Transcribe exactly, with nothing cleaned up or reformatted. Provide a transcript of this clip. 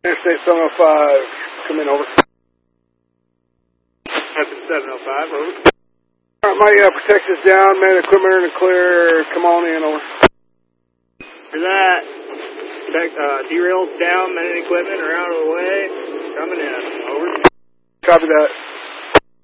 Interstate seven oh five, come in, over. That's seven oh five, over. All right, my uh, protect is down, man, equipment are in the clear, come on in, over. For that, protect, uh, derails down, men and equipment are out of the way, coming in, over. Copy that.